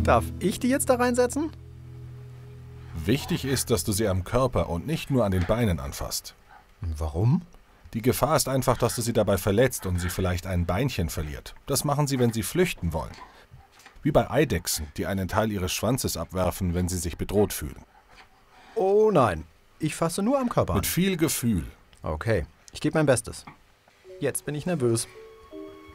Darf ich die jetzt da reinsetzen? Wichtig ist, dass du sie am Körper und nicht nur an den Beinen anfasst. Warum? Die Gefahr ist einfach, dass du sie dabei verletzt und sie vielleicht ein Beinchen verliert. Das machen sie, wenn sie flüchten wollen. Wie bei Eidechsen, die einen Teil ihres Schwanzes abwerfen, wenn sie sich bedroht fühlen. Oh nein, ich fasse nur am Körper an. Mit viel Gefühl. Okay, ich gebe mein Bestes. Jetzt bin ich nervös.